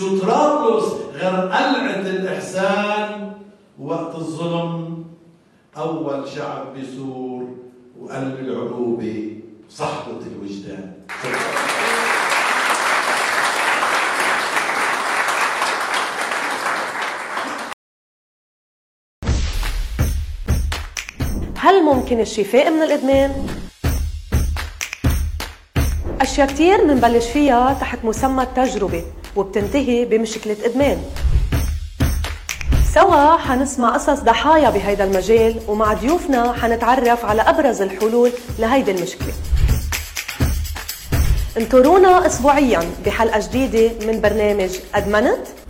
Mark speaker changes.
Speaker 1: شو طرابلس غير قلعة الإحسان وقت الظلم؟ أول شعب بيثور وقلب العروبة صحبة الوجدان.
Speaker 2: هل ممكن الشفاء من الإدمان؟ أشياء كتير منبلش فيها تحت مسمى التجربة وبتنتهي بمشكلة إدمان. سوا حنسمع قصص ضحايا بهيدا المجال، ومع ضيوفنا حنتعرف على أبرز الحلول لهيدي المشكلة. انطرونا أسبوعياً بحلقة جديدة من برنامج أدمنت